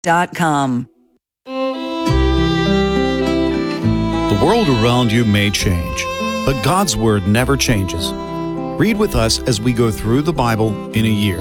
The world around you may change, but God's Word never changes. Read with us as we go through the Bible in a year.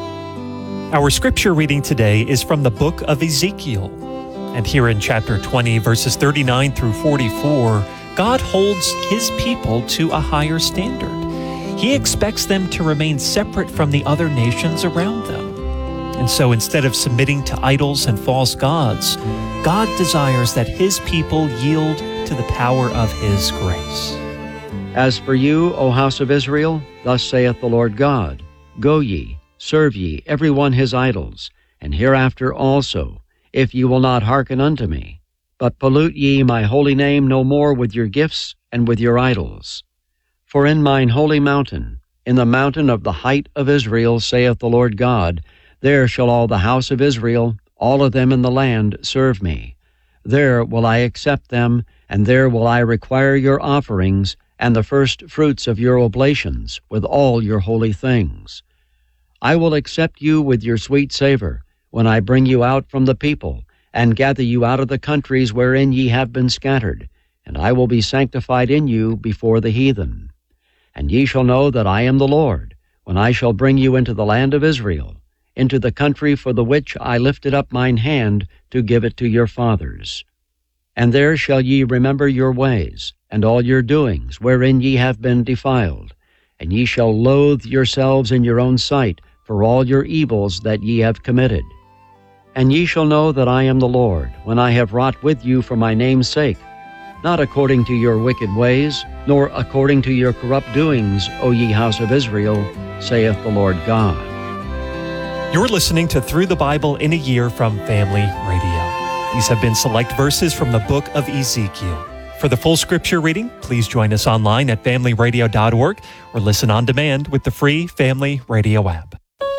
Our scripture reading today is from the book of Ezekiel. And here in chapter 20, verses 39 through 44, God holds His people to a higher standard. He expects them to remain separate from the other nations around them. And so instead of submitting to idols and false gods, God desires that His people yield to the power of His grace. As for you, O house of Israel, thus saith the Lord God, Go ye, serve ye every one his idols, and hereafter also, if ye will not hearken unto me. But pollute ye my holy name no more with your gifts and with your idols. For in mine holy mountain, in the mountain of the height of Israel, saith the Lord God, there shall all the house of Israel, all of them in the land, serve me. There will I accept them, and there will I require your offerings, and the first fruits of your oblations, with all your holy things. I will accept you with your sweet savor, when I bring you out from the people, and gather you out of the countries wherein ye have been scattered, and I will be sanctified in you before the heathen. And ye shall know that I am the Lord, when I shall bring you into the land of Israel, into the country for the which I lifted up mine hand to give it to your fathers. And there shall ye remember your ways, and all your doings, wherein ye have been defiled, and ye shall loathe yourselves in your own sight for all your evils that ye have committed. And ye shall know that I am the Lord, when I have wrought with you for my name's sake, not according to your wicked ways, nor according to your corrupt doings, O ye house of Israel, saith the Lord God. You're listening to Through the Bible in a Year from Family Radio. These have been select verses from the book of Ezekiel. For the full scripture reading, please join us online at familyradio.org or listen on demand with the free Family Radio app.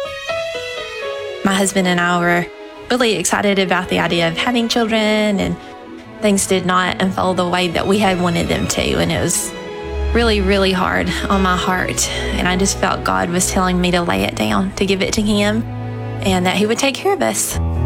My husband and I were really excited about the idea of having children, and things did not unfold the way that we had wanted them to, and it was really, really hard on my heart. And I just felt God was telling me to lay it down, to give it to Him, and that He would take care of us.